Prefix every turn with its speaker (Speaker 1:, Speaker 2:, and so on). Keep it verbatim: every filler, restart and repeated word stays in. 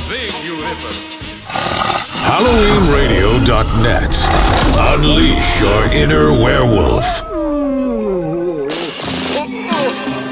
Speaker 1: Swing, you ripper.
Speaker 2: Halloween Radio dot net. Unleash your inner werewolf.